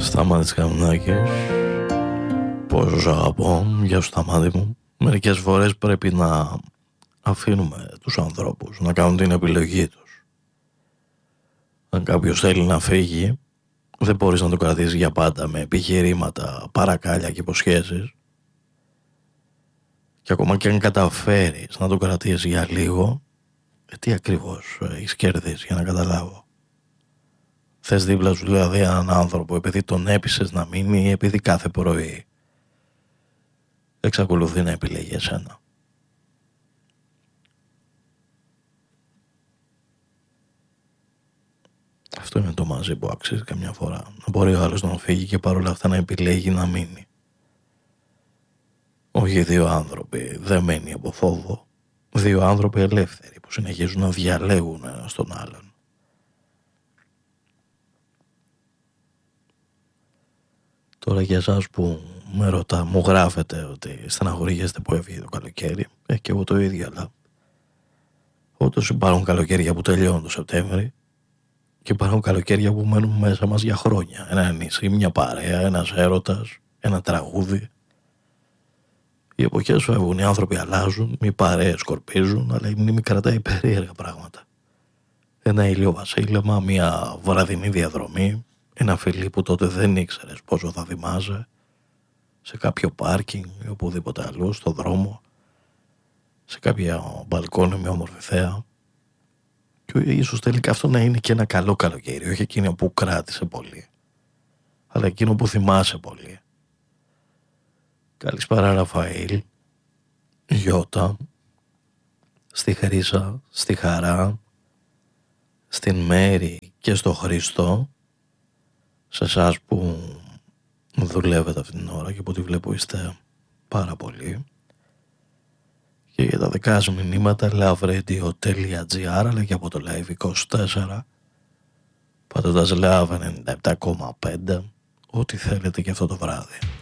Σταμάτης Καμνάκης. Πόσο σ' αγαπώ, για Σταμάτη μου. Μερικές φορές πρέπει να αφήνουμε τους ανθρώπους να κάνουν την επιλογή τους. Αν κάποιος θέλει να φύγει, δεν μπορείς να το κρατήσεις για πάντα με επιχειρήματα, παρακάλια και υποσχέσεις. Και ακόμα και αν καταφέρεις να το κρατήσεις για λίγο, τι ακριβώς έχεις κερδίσει, για να καταλάβω? Θες δίπλα σου δηλαδή έναν άνθρωπο επειδή τον έπεισες να μείνει ή επειδή κάθε πρωί εξακολουθεί να επιλέγει εσένα? Αυτό είναι το μαζί που αξίζει καμιά φορά. Να μπορεί ο άλλος να φύγει και παρόλα αυτά να επιλέγει να μείνει. Όχι δύο άνθρωποι δεμένοι από φόβο. Δύο άνθρωποι ελεύθεροι που συνεχίζουν να διαλέγουν ένας τον άλλον. Τώρα για εσάς που με ρωτά, μου γράφετε ότι στεναχωρίζεστε που έφυγε το καλοκαίρι. Και εγώ το ίδιο, αλλά όντως υπάρχουν καλοκαίρια που τελειώνουν το Σεπτέμβρη και υπάρχουν καλοκαίρια που μένουν μέσα μας για χρόνια. Ένα νησί, μια παρέα, ένας έρωτας, ένα τραγούδι. Οι εποχές φεύγουν, οι άνθρωποι αλλάζουν, οι παρέες σκορπίζουν, αλλά η μνήμη κρατάει περίεργα πράγματα. Ένα ηλιοβασίλεμα, μια βραδινή διαδρομή, ένα φιλί που τότε δεν ήξερες πόσο θα θυμάσαι, σε κάποιο πάρκινγκ ή οπουδήποτε αλλού, στο δρόμο, σε κάποια μπαλκόνι με όμορφη θέα. Και ίσως τελικά αυτό να είναι και ένα καλό καλοκαίρι, όχι εκείνο που κράτησε πολύ, αλλά εκείνο που θυμάσαι πολύ. Καλησπέρα Ραφαήλ, Γιώτα, στη Χρύσα, στη Χαρά, στην Μέρη και στο Χριστό, σε εσάς που δουλεύετε αυτήν την ώρα και που τη βλέπω είστε πάρα πολύ. Και για τα δικά σου μηνύματα loveradio.gr, αλλά και από το Live24, πατώντας Love 97,5, ό,τι θέλετε και αυτό το βράδυ.